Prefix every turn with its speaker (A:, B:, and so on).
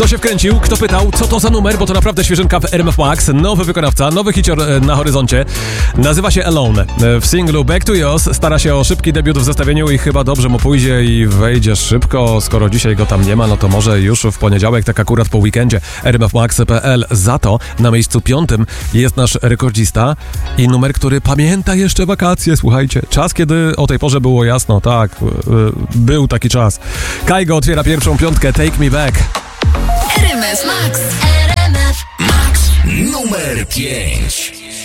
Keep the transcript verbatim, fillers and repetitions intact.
A: Kto się wkręcił, kto pytał, co to za numer, bo to naprawdę świeżynka w R M F Max. Nowy wykonawca, nowy hicior na horyzoncie. Nazywa się Alone. W singlu Back to Yours stara się o szybki debiut w zestawieniu i chyba dobrze mu pójdzie i wejdzie szybko. Skoro dzisiaj go tam nie ma, no to może już w poniedziałek, tak akurat po weekendzie. R M F Max kropka P L. Za to na miejscu piątym jest nasz rekordzista i numer, który pamięta jeszcze wakacje. Słuchajcie, czas, kiedy o tej porze było jasno. Tak, był taki czas. Kaigo otwiera pierwszą piątkę. Take Me Back.
B: R M F Max. R M F Max numer pięć.